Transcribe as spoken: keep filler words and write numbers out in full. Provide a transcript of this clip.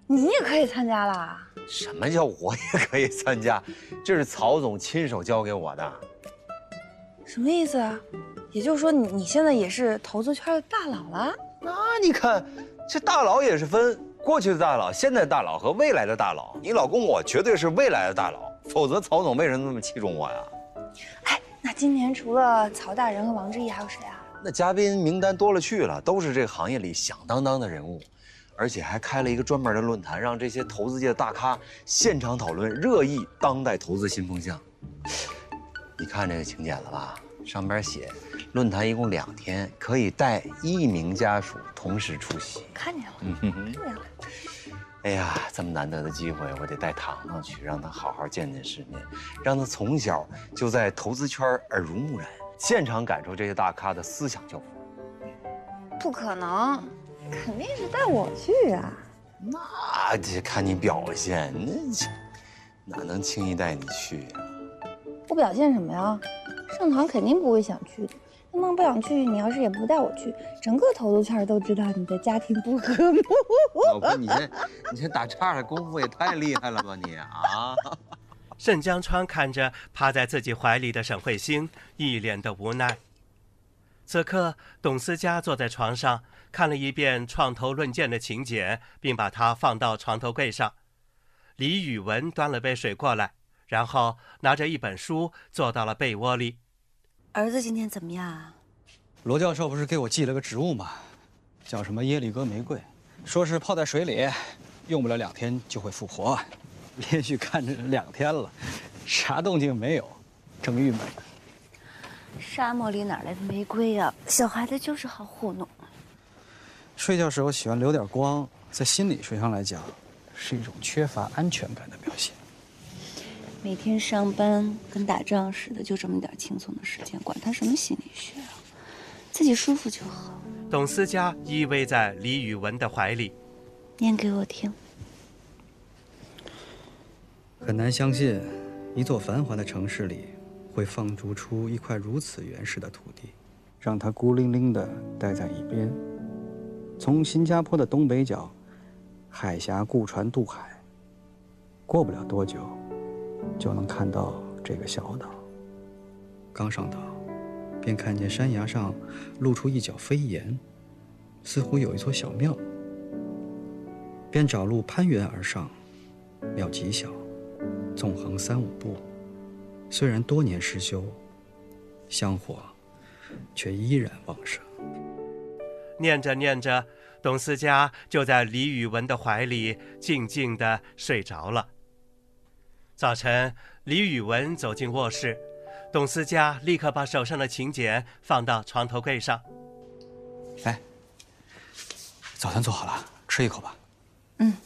你也可以参加啦？ 什么叫我也可以参加？这是曹总亲手交给我的。 什么意思啊？也就是说你你现在也是投资圈的大佬了？ 那你看，这大佬也是分过去的大佬、现在的大佬和未来的大佬。你老公我绝对是未来的大佬，否则曹总为什么那么器重我呀？ 哎，那今年除了曹大人和王志毅，还有谁啊？ 那嘉宾名单多了去了，都是这个行业里响当当的人物，而且还开了一个专门的论坛，让这些投资界的大咖现场讨论热议当代投资新风向。你看这个请柬了吧？上边写，论坛一共两天，可以带一名家属同时出席。 看见了， 嗯哼哼。 看见了。 哎呀，这么难得的机会，我得带糖糖去，让他好好见见世面，让他从小就在投资圈耳濡目染，现场感受这些大咖的思想教父。 不可能，肯定是带我去啊。 那得看你表现，那哪能轻易带你去呀？ 我表现什么呀？盛堂肯定不会想去的。盛堂不想去，你要是也不带我去，整个投资圈都知道你的家庭不和睦。 老婆，你这你这打岔的功夫也太厉害了吧你啊！ 盛江川看着趴在自己怀里的沈慧星，一脸的无奈。此刻，董思佳坐在床上，看了一遍创投论剑的请柬，并把它放到床头柜上。李宇文端了杯水过来，然后拿着一本书坐到了被窝里。 儿子今天怎么样啊？ 罗教授不是给我寄了个植物吗？叫什么耶利哥玫瑰，说是泡在水里，用不了两天就会复活。连续看着两天了，啥动静没有，正郁闷。 沙漠里哪来的玫瑰呀？小孩子就是好糊弄。 睡觉时候喜欢留点光，在心理学上来讲，是一种缺乏安全感的表现。 每天上班跟打仗似的，就这么点轻松的时间，管他什么心理学啊，自己舒服就好。 董思佳依偎在李宇文的怀里， 念给我听。 很难相信，一座繁华的城市里，会放逐出一块如此原始的土地，让它孤零零地待在一边。从新加坡的东北角，海峡雇船渡海，过不了多久，就能看到这个小岛。刚上岛，便看见山崖上露出一角飞檐，似乎有一座小庙。便找路攀援而上，庙极小，纵横三五步，虽然多年失修，香火却依然旺盛。 念着念着，董思佳就在李宇文的怀里静静地睡着了。早晨，李宇文走进卧室，董思佳立刻把手上的请柬放到床头柜上。 来，早餐做好了，吃一口吧。 嗯。